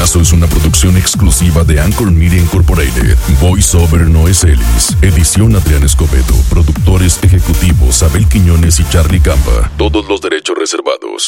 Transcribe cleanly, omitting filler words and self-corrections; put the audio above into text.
caso es una producción exclusiva de Anchor Media Incorporated. Voiceover Noé Celis. Edición Adrián Escobedo. Productores ejecutivos Abel Quiñones y Charlie Campa. Todos los derechos reservados.